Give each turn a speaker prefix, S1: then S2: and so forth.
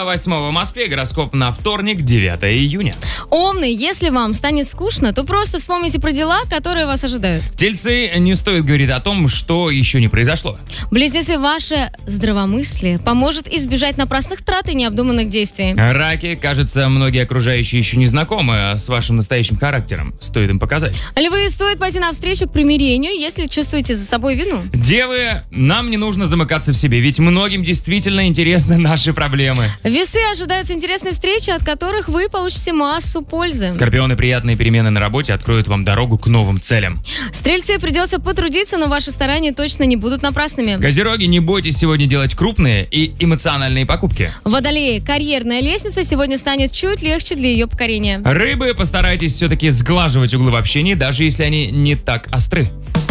S1: 8 в Москве, гороскоп на вторник, 9 июня.
S2: Овны, если вам станет скучно, то просто вспомните про дела, которые вас ожидают.
S1: Тельцы, не стоит говорить о том, что еще не произошло.
S2: Близнецы, ваше здравомыслие поможет избежать напрасных трат и необдуманных действий.
S1: Раки, кажется, многие окружающие еще не знакомы с вашим настоящим характером. Стоит им показать.
S2: Львы, стоит пойти навстречу к примирению, если чувствуете за собой вину.
S1: Девы, нам не нужно замыкаться в себе, ведь многим действительно интересны наши проблемы.
S2: Весы, ожидаются интересные встречи, от которых вы получите массу пользы.
S1: Скорпионы, приятные перемены на работе откроют вам дорогу к новым целям.
S2: Стрельцы, придется потрудиться, но ваши старания точно не будут напрасными.
S1: Козероги, не бойтесь сегодня делать крупные и эмоциональные покупки.
S2: Водолеи, карьерная лестница сегодня станет чуть легче для ее покорения.
S1: Рыбы, постарайтесь все-таки сглаживать углы в общении, даже если они не так остры.